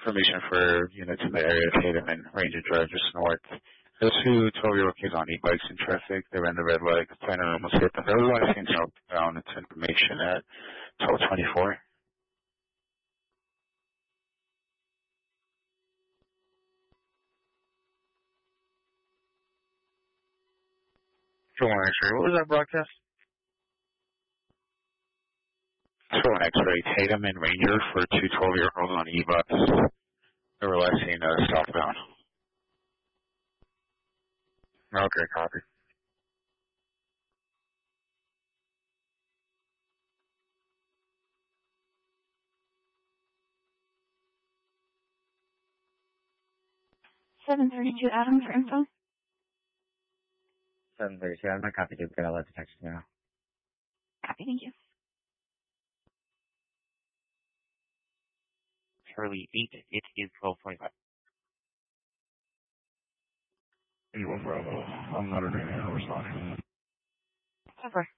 information for units in the area, Tatum and Ranger Drive just north. There's two 12-year-old kids on e-bikes in traffic. They ran the red light, planning on almost hit them. There was last seen southbound. It's information at 1224. Go on, X-ray. What was that broadcast? So an X-ray, Tatum and Ranger for two 12-year-olds on e-bikes. They were last seen southbound. Okay, copy. $732 Adam for info. 732 Adam, I copy. Good, I'll let the text now. Copy, thank you. Charlie 8, it is 1225. Anyone, Bravo. I'm not an responding. Over.